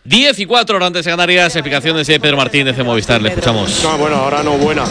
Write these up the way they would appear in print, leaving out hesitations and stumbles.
10:04 horas antes de Canarias, explicaciones de Pedro Martínez de Movistar, le escuchamos. No, bueno, ahora no buena,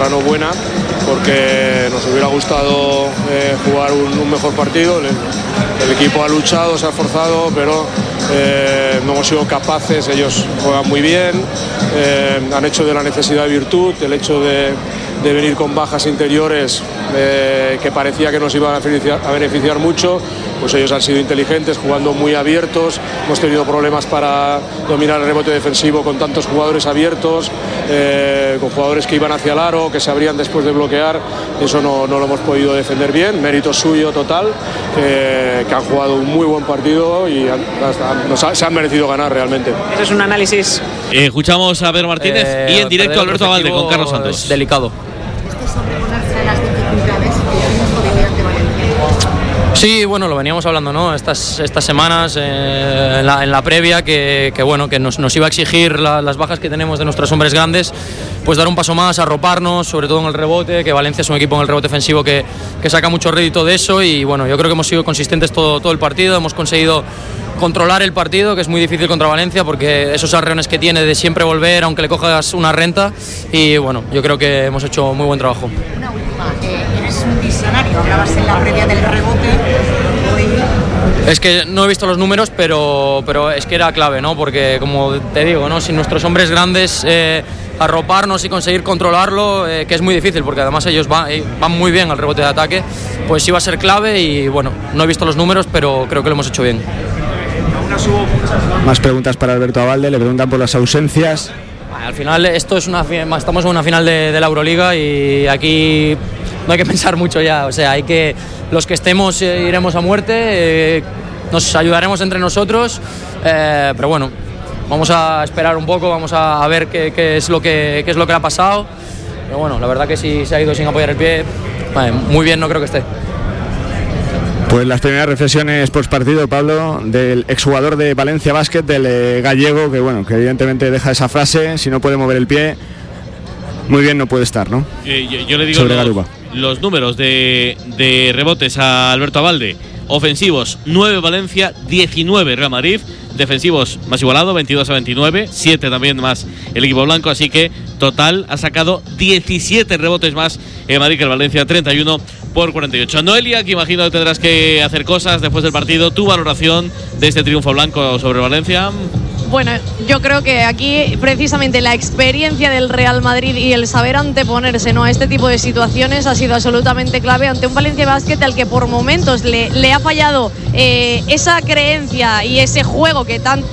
porque nos hubiera gustado jugar un mejor partido. El equipo ha luchado, se ha esforzado, pero no hemos sido capaces. Ellos juegan muy bien, han hecho de la necesidad virtud, el hecho de venir con bajas interiores que parecía que nos iban a beneficiar mucho, pues ellos han sido inteligentes, jugando muy abiertos. Hemos tenido problemas para dominar el rebote defensivo con tantos jugadores abiertos, con jugadores que iban hacia el aro, que se abrían después de bloquear. Eso no lo hemos podido defender bien, mérito suyo total, que han jugado un muy buen partido y se han merecido ganar realmente. Ese es un análisis. Escuchamos a Pedro Martínez y en directo a Alberto Abalde con Carlos Santos. Es delicado. Sobreponerse a las dificultades que hemos podido ante Valencia. Sí, bueno, lo veníamos hablando, ¿no? Estas semanas en la previa que nos iba a exigir las bajas que tenemos de nuestros hombres grandes, pues dar un paso más, arroparnos, sobre todo en el rebote, que Valencia es un equipo en el rebote ofensivo que saca mucho rédito de eso. Y bueno, yo creo que hemos sido consistentes todo el partido, hemos conseguido controlar el partido, que es muy difícil contra Valencia, porque esos arreones que tiene de siempre volver aunque le cojas una renta. Y bueno, yo creo que hemos hecho muy buen trabajo. Una última, eres un visionario, hablabas en la previa del rebote. Es que no he visto los números, pero es que era clave, ¿no? Porque como te digo, ¿no? Sin nuestros hombres grandes arroparnos y conseguir controlarlo, que es muy difícil, porque además ellos van muy bien al rebote de ataque, pues iba a ser clave. Y bueno, no he visto los números, pero creo que lo hemos hecho bien. Más preguntas para Alberto Abalde, le preguntan por las ausencias. Al final estamos en una final de la Euroliga y aquí no hay que pensar mucho ya, o sea, los que estemos iremos a muerte, nos ayudaremos entre nosotros, pero bueno, vamos a esperar un poco, vamos a ver qué es lo que ha pasado, pero bueno, la verdad que si se ha ido sin apoyar el pie, muy bien no creo que esté. Pues las primeras reflexiones post partido, Pablo, del exjugador de Valencia Basket, del gallego, que evidentemente deja esa frase: si no puede mover el pie, muy bien no puede estar, ¿no? Yo le digo los números de rebotes a Alberto Abalde. Ofensivos, 9 Valencia, 19 Real Madrid. Defensivos más igualado, 22-29, 7 también más el equipo blanco, así que total ha sacado 17 rebotes más en Madrid que el Valencia, 31-48. Noelia, que imagino que tendrás que hacer cosas después del partido, tu valoración de este triunfo blanco sobre Valencia. Bueno, yo creo que aquí precisamente la experiencia del Real Madrid y el saber anteponerse, ¿no?, a este tipo de situaciones ha sido absolutamente clave ante un Valencia Basket al que por momentos le ha fallado esa creencia y ese juego que